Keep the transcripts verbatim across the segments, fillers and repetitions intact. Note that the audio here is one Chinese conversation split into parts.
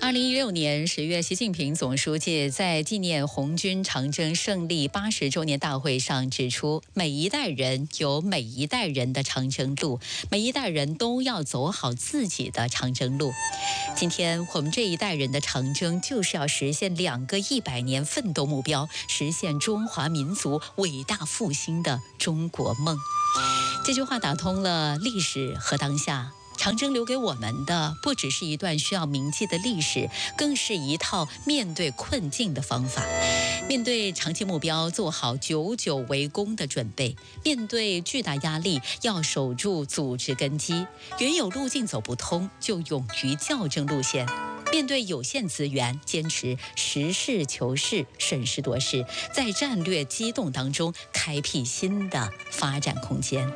二零一六年十月，习近平总书记在纪念红军长征胜利八十周年大会上指出，每一代人有每一代人的长征路，每一代人都要走好自己的长征路。今天我们这一代人的长征，就是要实现两个一百年奋斗目标，实现中华民族伟大复兴的中国梦。这句话打通了历史和当下。长征留给我们的不只是一段需要铭记的历史，更是一套面对困境的方法。面对长期目标，做好久久为功的准备；面对巨大压力，要守住组织根基。原有路径走不通，就勇于校正路线。面对有限资源，坚持实事求是、审时度势，在战略机动当中开辟新的发展空间。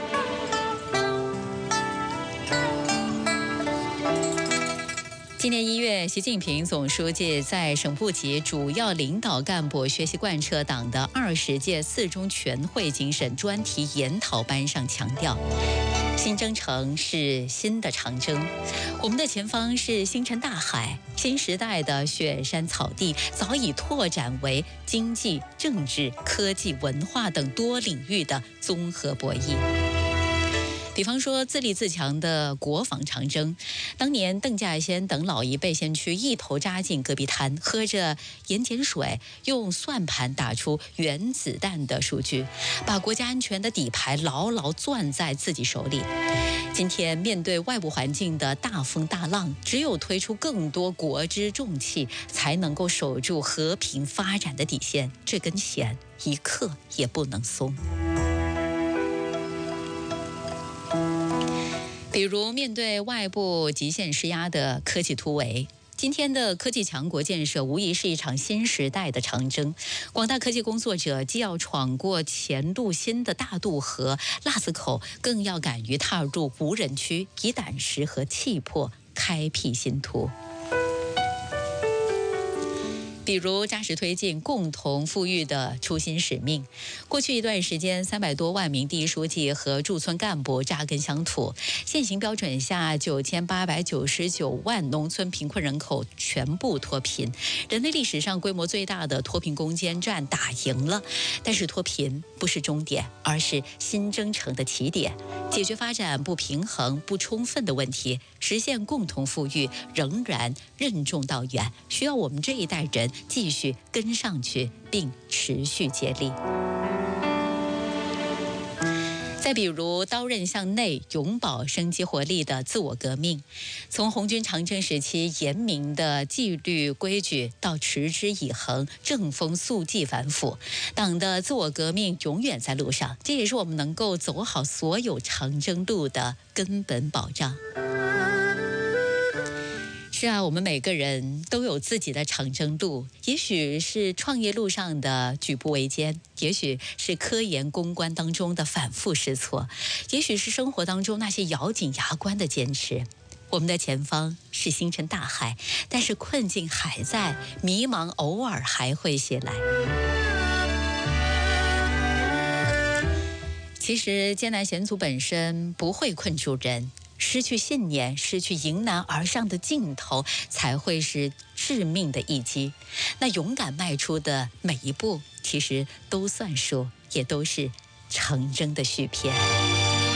今年一月，习近平总书记在省部级主要领导干部学习贯彻党的二十届四中全会精神专题研讨班上强调，新征程是新的长征，我们的前方是星辰大海，新时代的雪山草地早已拓展为经济、政治、科技、文化等多领域的综合博弈。比方说自立自强的国防长征，当年邓稼先等老一辈先驱一头扎进戈壁滩，喝着盐碱水，用算盘打出原子弹的数据，把国家安全的底牌牢牢攥在自己手里。今天面对外部环境的大风大浪，只有推出更多国之重器，才能够守住和平发展的底线，这根弦一刻也不能松。比如面对外部极限施压的科技突围，今天的科技强国建设无疑是一场新时代的长征。广大科技工作者既要闯过前路新的大渡河、辣子口，更要敢于踏入无人区，以胆识和气魄开辟新途。比如扎实推进共同富裕的初心使命。过去一段时间，三百多万名第一书记和驻村干部扎根乡土，现行标准下九千八百九十九万农村贫困人口全部脱贫，人类历史上规模最大的脱贫攻坚战打赢了。但是脱贫不是终点，而是新征程的起点。解决发展不平衡、不充分的问题，实现共同富裕，仍然任重道远，需要我们这一代人继续跟上去，并持续接力。再比如刀刃向内，永葆生机活力的自我革命。从红军长征时期严明的纪律规矩，到持之以恒、正风肃纪反腐，党的自我革命永远在路上，这也是我们能够走好所有长征路的根本保障。是啊，我们每个人都有自己的长征路，也许是创业路上的举步维艰，也许是科研攻关当中的反复试错，也许是生活当中那些咬紧牙关的坚持。我们的前方是星辰大海，但是困境还在，迷茫偶尔还会袭来。其实艰难险阻本身不会困住人，失去信念，失去迎难而上的劲头，才会是致命的一击。那勇敢迈出的每一步，其实都算数，也都是长征的续篇。